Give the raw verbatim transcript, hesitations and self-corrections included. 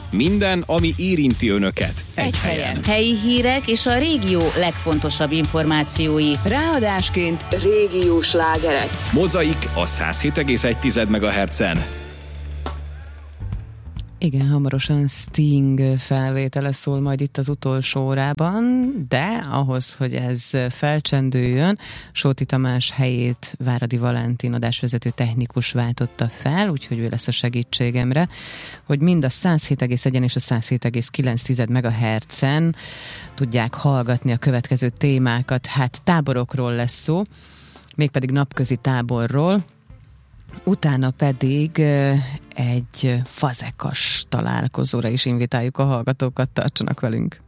Minden, ami érinti önöket. Egy, Egy helyen. helyen. Helyi hírek és a régió legfontosabb információi. Ráadásként régiós slágerek. Mozaik a száz hét egész egy megahertzen. Igen, hamarosan Sting felvétele szól majd itt az utolsó órában, de ahhoz, hogy ez felcsendüljön, Sóti Tamás helyét Váradi Valentin adásvezető technikus váltotta fel, úgyhogy ő lesz a segítségemre, hogy mind a száz hét egész egy és a száz hét egész kilenc megahertzen tudják hallgatni a következő témákat. Hát táborokról lesz szó, mégpedig napközi táborról, utána pedig egy fazekas találkozóra is invitáljuk a hallgatókat, tartsanak velünk.